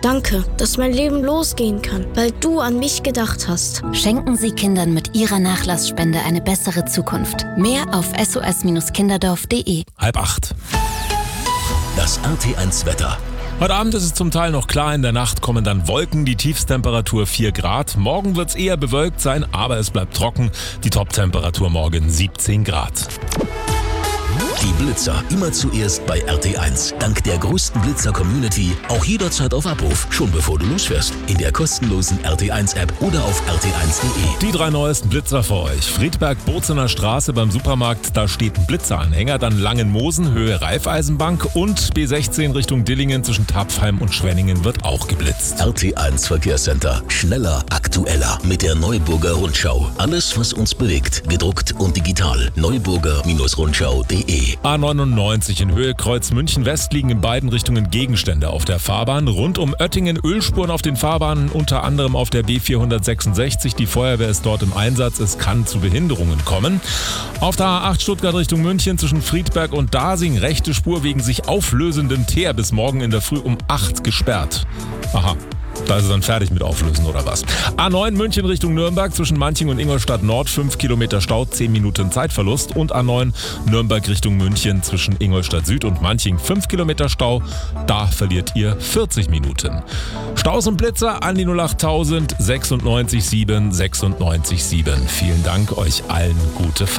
Danke, dass mein Leben losgehen kann, weil du an mich gedacht hast. Schenken Sie Kindern mit Ihrer Nachlassspende eine bessere Zukunft. Mehr auf sos-kinderdorf.de. 7:30. Das RT1 Wetter. Heute Abend ist es zum Teil noch klar, in der Nacht kommen dann Wolken, die Tiefstemperatur 4 Grad. Morgen wird es eher bewölkt sein, aber es bleibt trocken. Die Toptemperatur morgen 17 Grad. Die Blitzer immer zuerst bei RT1. Dank der größten Blitzer-Community auch jederzeit auf Abruf, schon bevor du losfährst. In der kostenlosen RT1-App oder auf rt1.de. Die 3 neuesten Blitzer für euch. Friedberg-Bozener Straße beim Supermarkt, da steht ein Blitzeranhänger. Dann Langenmosen, Höhe Raiffeisenbank und B16 Richtung Dillingen zwischen Tapfheim und Schwenningen wird auch geblitzt. RT1 Verkehrscenter. Schneller, aktueller. Mit der Neuburger Rundschau. Alles, was uns bewegt. Gedruckt und digital. Neuburger-Rundschau.de. A99 in Höhe Kreuz München West liegen in beiden Richtungen Gegenstände auf der Fahrbahn. Rund um Oettingen Ölspuren auf den Fahrbahnen, unter anderem auf der B466. Die Feuerwehr ist dort im Einsatz. Es kann zu Behinderungen kommen. Auf der A8 Stuttgart Richtung München zwischen Friedberg und Dasing rechte Spur wegen sich auflösendem Teer bis morgen in der Früh um 8 gesperrt. Aha. Da ist es dann fertig mit Auflösen oder was? A9 München Richtung Nürnberg zwischen Manching und Ingolstadt Nord 5 Kilometer Stau, 10 Minuten Zeitverlust. Und A9 Nürnberg Richtung München zwischen Ingolstadt Süd und Manching 5 Kilometer Stau. Da verliert ihr 40 Minuten. Staus und Blitzer an die 08000 96 7 96 7. Vielen Dank, euch allen gute Fahrt.